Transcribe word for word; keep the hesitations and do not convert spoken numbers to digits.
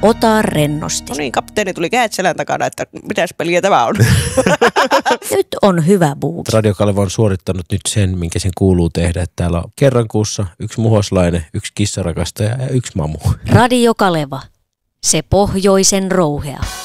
Ota rennosti. No niin, kapteeni tuli kädet selän takana, että mitäs peliä tämä on? Nyt on hyvä buuki. Radio Kaleva on suorittanut nyt sen, minkä sen kuuluu tehdä. Että täällä on kerran kuussa yksi muhoslainen, yksi kissarakastaja ja yksi mamu. Radio Kaleva. Se pohjoisen rouhea.